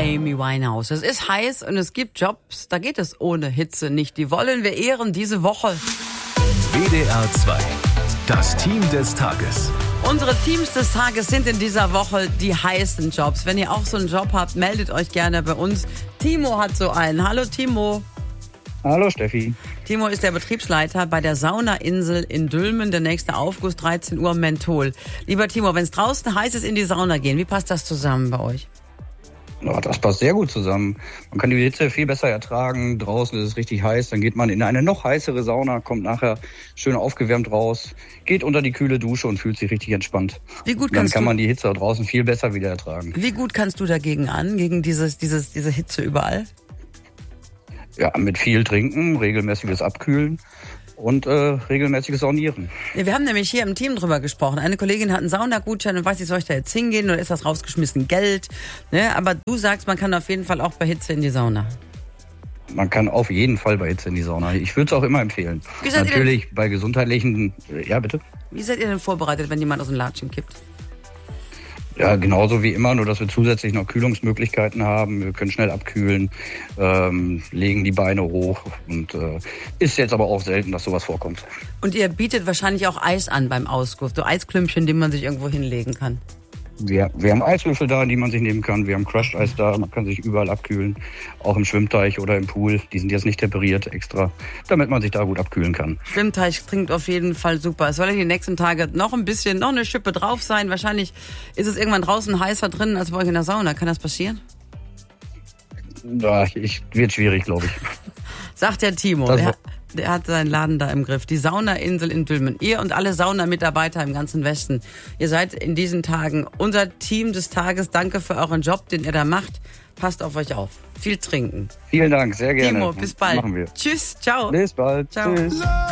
Amy Winehouse. Es ist heiß und es gibt Jobs, da geht es ohne Hitze nicht. Die wollen wir ehren diese Woche. WDR 2. Das Team des Tages. Unsere Teams des Tages sind in dieser Woche die heißen Jobs. Wenn ihr auch so einen Job habt, meldet euch gerne bei uns. Timo hat so einen. Hallo Timo. Hallo Steffi. Timo ist der Betriebsleiter bei der Saunainsel in Dülmen. Der nächste Aufguss 13 Uhr Menthol. Lieber Timo, wenn es draußen heiß ist, in die Sauna gehen, wie passt das zusammen bei euch? Ja, das passt sehr gut zusammen. Man kann die Hitze viel besser ertragen. Draußen ist es richtig heiß. Dann geht man in eine noch heißere Sauna, kommt nachher schön aufgewärmt raus, geht unter die kühle Dusche und fühlt sich richtig entspannt. Wie gut Dann kann man die Hitze draußen viel besser wieder ertragen. Wie gut kannst du dagegen an, gegen diese Hitze überall? Ja, mit viel Trinken, regelmäßiges Abkühlen und regelmäßiges Saunieren. Ja, wir haben nämlich hier im Team drüber gesprochen. Eine Kollegin hat einen Saunagutschein und weiß nicht, soll ich da jetzt hingehen oder ist das rausgeschmissen Geld? Ne? Aber du sagst, man kann auf jeden Fall auch bei Hitze in die Sauna. Man kann auf jeden Fall bei Hitze in die Sauna. Ich würde es auch immer empfehlen. Natürlich bei gesundheitlichen... Ja, bitte? Wie seid ihr denn vorbereitet, wenn jemand aus dem Latschen kippt? Ja, genauso wie immer, nur dass wir zusätzlich noch Kühlungsmöglichkeiten haben. Wir können schnell abkühlen, legen die Beine hoch und ist jetzt aber auch selten, dass sowas vorkommt. Und ihr bietet wahrscheinlich auch Eis an beim Ausguss, so Eisklümpchen, die man sich irgendwo hinlegen kann. Wir haben Eiswürfel da, die man sich nehmen kann. Wir haben Crushed Eis da, man kann sich überall abkühlen. Auch im Schwimmteich oder im Pool. Die sind jetzt nicht temperiert extra, damit man sich da gut abkühlen kann. Schwimmteich klingt auf jeden Fall super. Es soll ja die nächsten Tage noch eine Schippe drauf sein. Wahrscheinlich ist es irgendwann draußen heißer drin als bei euch in der Sauna. Kann das passieren? Ja, wird schwierig, glaube ich. Sagt der Timo. Der hat seinen Laden da im Griff. Die Saunainsel in Dülmen. Ihr und alle Saunamitarbeiter im ganzen Westen. Ihr seid in diesen Tagen unser Team des Tages. Danke für euren Job, den ihr da macht. Passt auf euch auf. Viel trinken. Vielen Dank, sehr gerne. Timo, bis bald. Machen wir. Tschüss, ciao. Bis bald. Ciao. Tschüss.